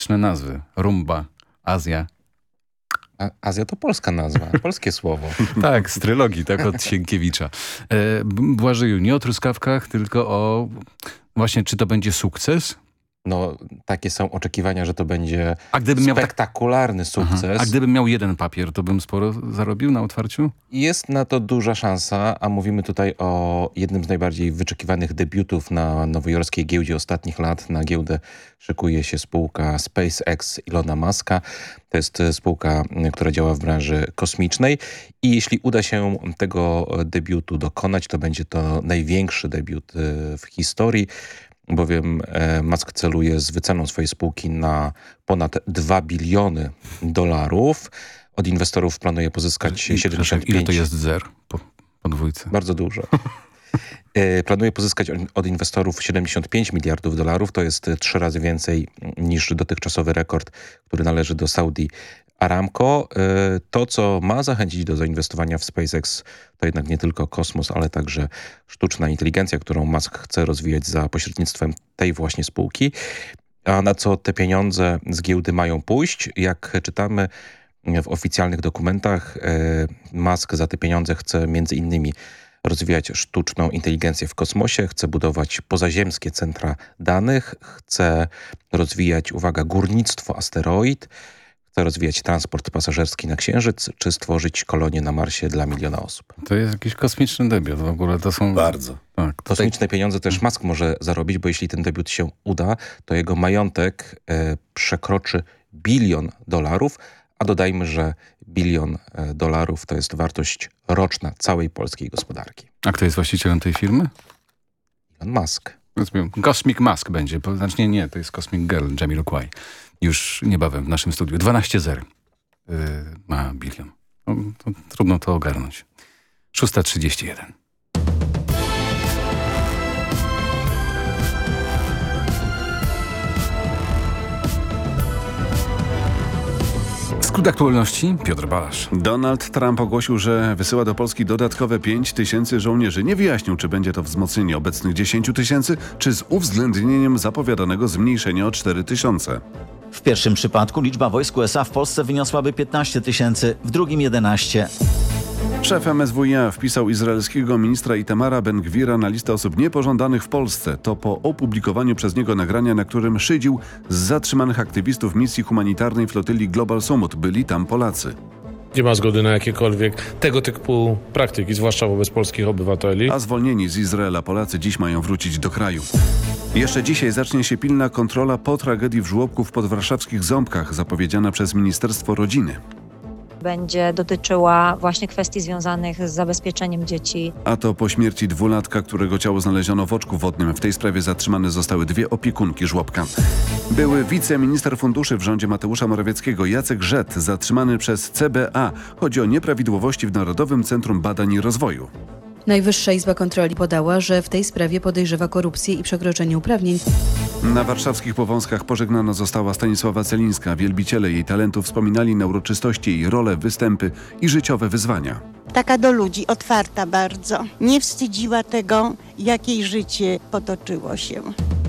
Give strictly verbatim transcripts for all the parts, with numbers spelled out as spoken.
nazwy. Rumba, Azja. A Azja to polska nazwa, polskie słowo. Tak, z trylogii, tak, od Sienkiewicza. E, Błażeju, nie o truskawkach, tylko o właśnie, czy to będzie sukces? No, takie są oczekiwania, że to będzie A gdybym miał tak- spektakularny sukces. Aha. A gdybym miał jeden papier, to bym sporo zarobił na otwarciu? Jest na to duża szansa, a mówimy tutaj o jednym z najbardziej wyczekiwanych debiutów na nowojorskiej giełdzie ostatnich lat. Na giełdę szykuje się spółka SpaceX Ilona Muska. To jest spółka, która działa w branży kosmicznej i jeśli uda się tego debiutu dokonać, to będzie to największy debiut w historii, bowiem Musk celuje z wyceną swojej spółki na ponad dwa biliony dolarów. Od inwestorów planuje pozyskać siedemdziesiąt pięć... Ile to jest zer po, po dwójce? Bardzo dużo. Planuje pozyskać od inwestorów siedemdziesiąt pięć miliardów dolarów. To jest trzy razy więcej niż dotychczasowy rekord, który należy do Saudi Aramco. To, co ma zachęcić do zainwestowania w SpaceX, to jednak nie tylko kosmos, ale także sztuczna inteligencja, którą Musk chce rozwijać za pośrednictwem tej właśnie spółki. A na co te pieniądze z giełdy mają pójść? Jak czytamy w oficjalnych dokumentach, Musk za te pieniądze chce między innymi rozwijać sztuczną inteligencję w kosmosie, chce budować pozaziemskie centra danych, chce rozwijać, uwaga, górnictwo asteroid, chce rozwijać transport pasażerski na Księżyc, czy stworzyć kolonię na Marsie dla miliona osób. To jest jakiś kosmiczny debiut w ogóle. To są... Bardzo. Tak, tutaj... Kosmiczne pieniądze też Musk może zarobić, bo jeśli ten debiut się uda, to jego majątek e, przekroczy bilion dolarów, a dodajmy, że bilion e, dolarów to jest wartość roczna całej polskiej gospodarki. A kto jest właścicielem tej firmy? Elon Musk. Cosmic Musk będzie. Znaczy nie, nie, to jest Cosmic Girl, Jamiroquai. Już niebawem w naszym studiu. dwanaście zer yy, ma bilion. No, to trudno to ogarnąć. szósta trzydzieści jeden. Skrót aktualności, Piotr Balasz. Donald Trump ogłosił, że wysyła do Polski dodatkowe pięć tysięcy żołnierzy. Nie wyjaśnił, czy będzie to wzmocnienie obecnych dziesięć tysięcy, czy z uwzględnieniem zapowiadanego zmniejszenia o cztery tysiące. W pierwszym przypadku liczba wojsk U S A w Polsce wyniosłaby piętnaście tysięcy, w drugim jedenaście. Szef M S W iA wpisał izraelskiego ministra Itamara Ben-Gwira na listę osób niepożądanych w Polsce. To po opublikowaniu przez niego nagrania, na którym szydził z zatrzymanych aktywistów misji humanitarnej flotyli Global Summit. Byli tam Polacy. Nie ma zgody na jakiekolwiek tego typu praktyki, zwłaszcza wobec polskich obywateli. A zwolnieni z Izraela Polacy dziś mają wrócić do kraju. Jeszcze dzisiaj zacznie się pilna kontrola po tragedii w żłobku w podwarszawskich Ząbkach, zapowiedziana przez Ministerstwo Rodziny. Będzie dotyczyła właśnie kwestii związanych z zabezpieczeniem dzieci. A to po śmierci dwulatka, którego ciało znaleziono w oczku wodnym. W tej sprawie zatrzymane zostały dwie opiekunki żłobka. Były wiceminister funduszy w rządzie Mateusza Morawieckiego Jacek Żet zatrzymany przez C B A. Chodzi o nieprawidłowości w Narodowym Centrum Badań i Rozwoju. Najwyższa Izba Kontroli podała, że w tej sprawie podejrzewa korupcję i przekroczenie uprawnień. Na warszawskich Powązkach pożegnana została Stanisława Celińska. Wielbiciele jej talentu wspominali na uroczystości jej rolę, występy i życiowe wyzwania. Taka do ludzi, otwarta bardzo. Nie wstydziła tego, jak jej życie potoczyło się.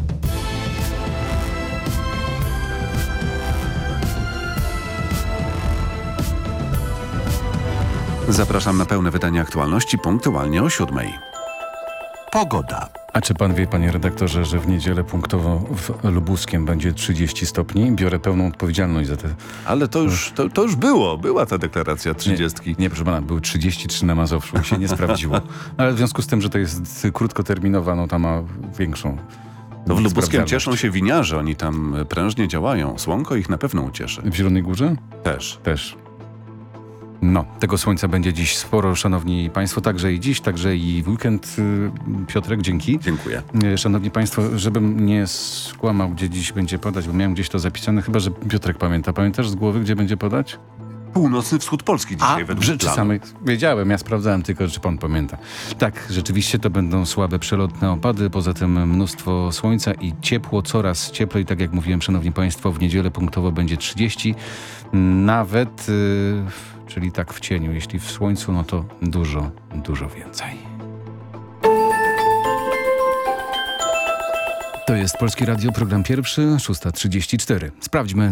Zapraszam na pełne wydanie aktualności punktualnie o siódmej. Pogoda. A czy pan wie, panie redaktorze, że w niedzielę punktowo w Lubuskiem będzie trzydzieści stopni? Biorę pełną odpowiedzialność za te... Ale to już, to, to już było. Była ta deklaracja trzydziestki. Nie, nie, proszę pana, były trzydzieści trzy na Mazowszu i się nie sprawdziło. Ale w związku z tym, że to jest krótkoterminowa, no to ma większą... To w Lubuskiem cieszą się winiarze. Oni tam prężnie działają. Słonko ich na pewno ucieszy. W Zielonej Górze? Też. Też. No, tego słońca będzie dziś sporo, szanowni państwo, także i dziś, także i w weekend. Piotrek, dzięki. Dziękuję. Szanowni państwo, żebym nie skłamał, gdzie dziś będzie podać, bo miałem gdzieś to zapisane, chyba że Piotrek pamięta. Pamiętasz z głowy, gdzie będzie podać? Północny wschód Polski dzisiaj A, według w rzeczy planu. samej wiedziałem, ja sprawdzałem tylko, czy pan pamięta. Tak, rzeczywiście to będą słabe przelotne opady, poza tym mnóstwo słońca i ciepło, coraz cieplej, tak jak mówiłem, szanowni państwo, w niedzielę punktowo będzie trzydzieści, nawet, yy, czyli tak w cieniu, jeśli w słońcu, no to dużo, dużo więcej. To jest Polskie Radio, program pierwszy, szósta trzydzieści cztery. Sprawdźmy,